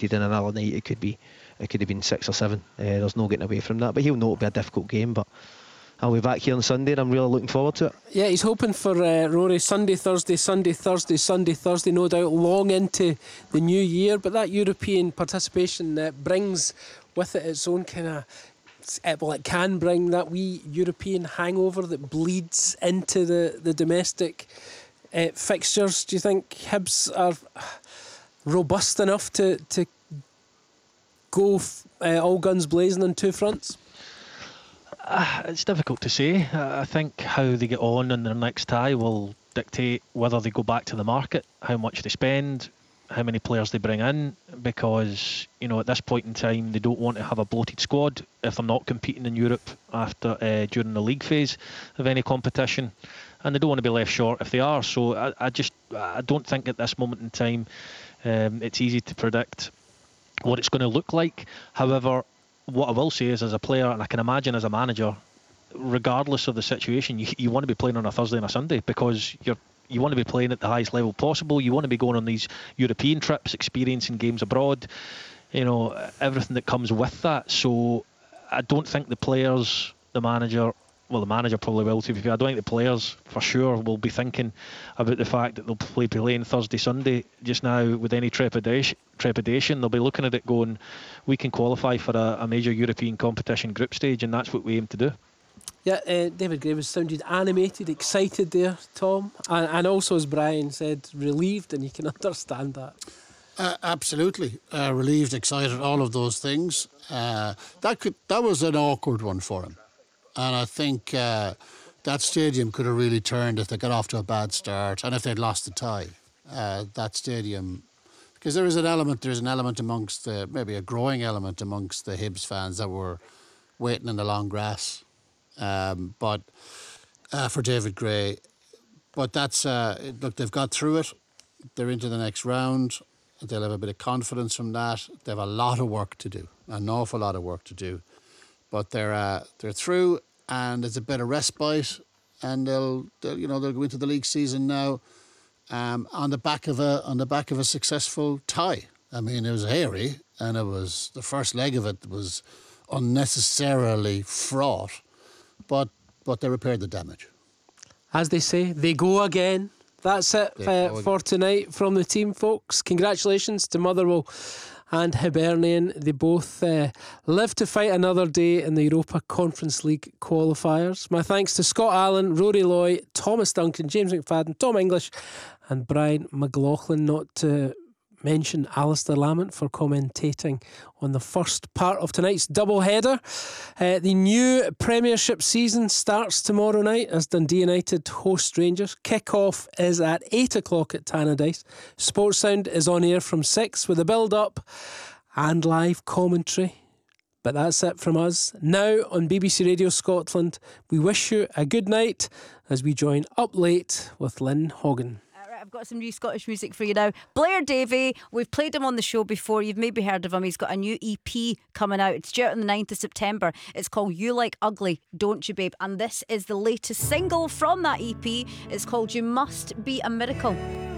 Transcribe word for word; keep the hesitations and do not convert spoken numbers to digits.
decided in another night it could be it could have been six or seven. Uh, there's no getting away from that, but he'll know it'll be a difficult game. But I'll be back here on Sunday and I'm really looking forward to it. Yeah, he's hoping for uh, Rory Sunday, Thursday, Sunday, Thursday, Sunday, Thursday, no doubt long into the new year. But that European participation uh, brings with it its own kind of, well, it can bring that wee European hangover that bleeds into the, the domestic uh, fixtures. Do you think Hibs are robust enough to, to go f- uh, all guns blazing on two fronts? Uh, it's difficult to say. Uh, I think how they get on in their next tie will dictate whether they go back to the market, how much they spend, how many players they bring in, because, you know, at this point in time they don't want to have a bloated squad if they're not competing in Europe after uh, during the league phase of any competition, and they don't want to be left short if they are. So I, I just I don't think at this moment in time um, it's easy to predict what it's going to look like. However, what I will say is, as a player, and I can imagine as a manager, regardless of the situation, you, you want to be playing on a Thursday and a Sunday, because you're you want to be playing at the highest level possible. You want to be going on these European trips, experiencing games abroad, you know, everything that comes with that. So I don't think the players, the manager, well, the manager probably will too. I don't think the players for sure will be thinking about the fact that they'll play playing Thursday, Sunday just now with any trepidation. trepidation. They'll be looking at it going, we can qualify for a, a major European competition group stage, and that's what we aim to do. Yeah, uh, David Gray was sounded animated, excited there, Tom, and, and also, as Brian said, relieved, and you can understand that. Uh, absolutely, uh, relieved, excited, all of those things. Uh, that could that was an awkward one for him, and I think uh, that stadium could have really turned if they got off to a bad start, and if they'd lost the tie. Uh, that stadium, because there is an element, there's an element amongst the, maybe a growing element amongst the Hibs fans that were waiting in the long grass. Um, but uh, for David Gray, but that's uh, look, they've got through it. They're into the next round. They'll have a bit of confidence from that. They have a lot of work to do, an awful lot of work to do. But they're uh, they're through, and there's a bit of respite, and they'll, they'll you know they'll go into the league season now um, on the back of a on the back of a successful tie. I mean, it was hairy, and it was the first leg of it was unnecessarily fraught. But but they repaired the damage. As they say, they go again. That's it uh, for tonight from the team, folks. Congratulations to Motherwell and Hibernian. They both uh, live to fight another day in the Europa Conference League qualifiers. My thanks to Scott Allen, Rory Loy, Thomas Duncan, James McFadden, Tom English and Brian McLaughlin, not to mention Alistair Lamont for commentating on the first part of tonight's double header. Uh, the new Premiership season starts tomorrow night as Dundee United host Rangers. Kick-off is at eight o'clock at Tannadice. Sports Sound is on air from six with a build-up and live commentary. But that's it from us. Now on B B C Radio Scotland, we wish you a good night as we join Up Late with Lynn Hogan. I've got some new Scottish music for you now. Blair Davey, we've played him on the show before. You've maybe heard of him. He's got a new E P coming out. It's due out on the ninth of September. It's called You Like Ugly, Don't You, Babe? And this is the latest single from that E P. It's called You Must Be a Miracle.